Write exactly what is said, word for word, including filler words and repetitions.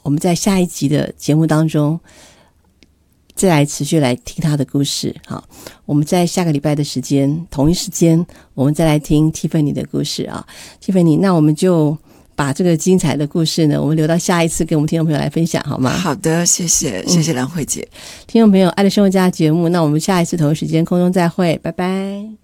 我们在下一集的节目当中再来持续来听他的故事。好，我们在下个礼拜的时间同一时间我们再来听 Tiffany 的故事啊。 Tiffany， 那我们就把这个精彩的故事呢，我们留到下一次跟我们听众朋友来分享好吗？ 好的，谢谢谢谢兰慧姐、 嗯、听众朋友，爱的生活家节目，那我们下一次同一时间空中再会，拜拜。